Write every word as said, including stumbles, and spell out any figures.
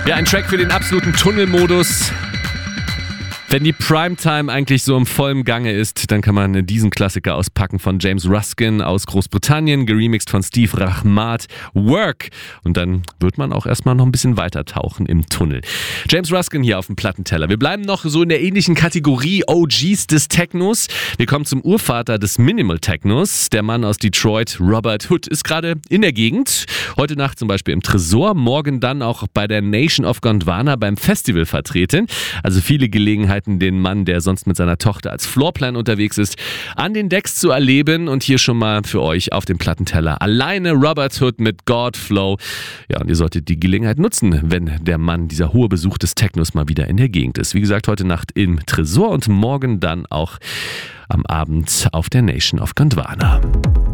Ja, ein Track für den absoluten Tunnelmodus. Wenn die Primetime eigentlich so im vollen Gange ist, dann kann man diesen Klassiker auspacken von James Ruskin aus Großbritannien, geremixed von Steve Rachmat, Work. Und dann wird man auch erstmal noch ein bisschen weiter tauchen im Tunnel. James Ruskin hier auf dem Plattenteller. Wir bleiben noch so in der ähnlichen Kategorie O Gs des Technos. Wir kommen zum Urvater des Minimal Technos. Der Mann aus Detroit, Robert Hood, ist gerade in der Gegend. Heute Nacht zum Beispiel im Tresor, morgen dann auch bei der Nation of Gondwana beim Festival vertreten. Also viele Gelegenheiten, den Mann, der sonst mit seiner Tochter als Floorplan unterwegs ist, an den Decks zu erleben. Und hier schon mal für euch auf dem Plattenteller alleine Robert Hood mit God Flow. Ja, und ihr solltet die Gelegenheit nutzen, wenn der Mann, dieser hohe Besuch des Technos mal wieder in der Gegend ist. Wie gesagt, heute Nacht im Tresor und morgen dann auch am Abend auf der Nation of Gondwana.